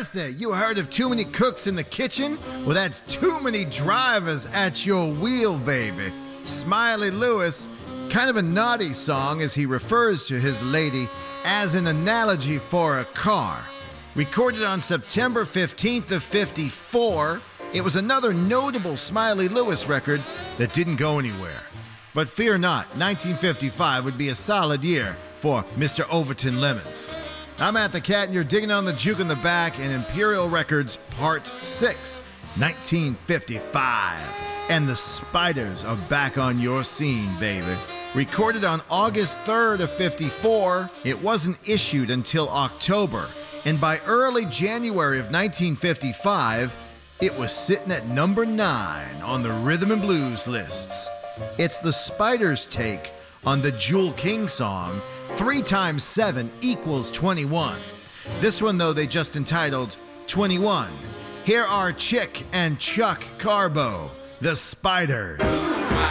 Mercy, you heard of too many cooks in the kitchen? Well, that's too many drivers at your wheel, baby. Smiley Lewis, kind of a naughty song as he refers to his lady as an analogy for a car. Recorded on September 15th of 54, it was another notable Smiley Lewis record that didn't go anywhere. But fear not, 1955 would be a solid year for Mr. Overton Lemons. I'm Matt the Cat, and you're digging on the juke in the back in Imperial Records Part 6, 1955. And the Spiders are back on your scene, baby. Recorded on August 3rd of 54, it wasn't issued until October. And by early January of 1955, it was sitting at number 9 on the rhythm and blues lists. It's the Spiders' take on the Jewel King song, 3 times 7 equals 21. This one, though, they just entitled 21. Here are Chick and Chuck Carbo, the Spiders.